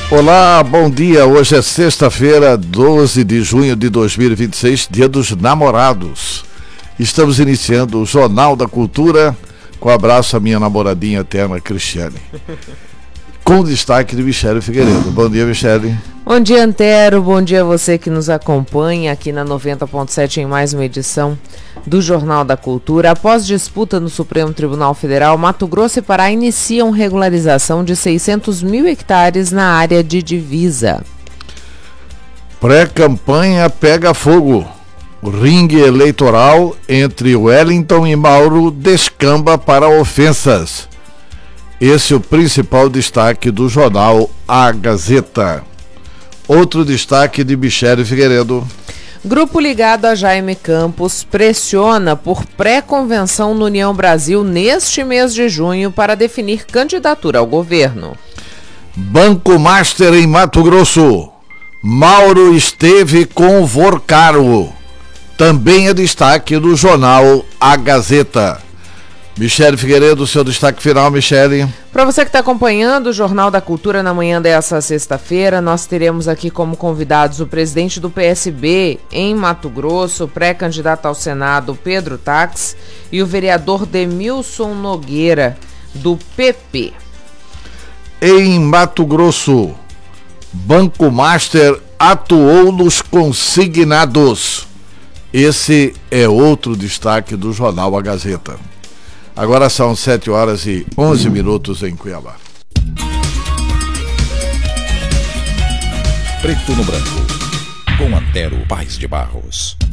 Olá, bom dia. Hoje é sexta-feira, 12 de junho de 2026, dia dos namorados. Estamos iniciando o Jornal da Cultura, com abraço à minha namoradinha eterna, Cristiane. Com destaque de Michele Figueiredo. Bom dia, Michele. Bom dia, Antero. Bom dia a você que nos acompanha aqui na 90.7 em mais uma edição do Jornal da Cultura. Após disputa no Supremo Tribunal Federal, Mato Grosso e Pará iniciam regularização de 600 mil hectares na área de divisa. Pré-campanha pega fogo. O ringue eleitoral entre Wellington e Mauro descamba para ofensas. Esse é o principal destaque do jornal A Gazeta. Outro destaque de Michele Figueiredo. Grupo ligado a Jaime Campos pressiona por pré-convenção no União Brasil neste mês de junho para definir candidatura ao governo. Banco Master em Mato Grosso. Mauro esteve com Vorcaro. Também é destaque do jornal A Gazeta. Michele Figueiredo, seu destaque final, Michele. Para você que está acompanhando o Jornal da Cultura na manhã dessa sexta-feira, nós teremos aqui como convidados o presidente do PSB em Mato Grosso, pré-candidato ao Senado, Pedro Tax, e o vereador Demilson Nogueira, do PP. Em Mato Grosso, Banco Master atuou nos consignados. Esse é outro destaque do jornal A Gazeta. Agora são 7h11 em Cuiabá. Preto no Branco, com Antero Paes de Barros.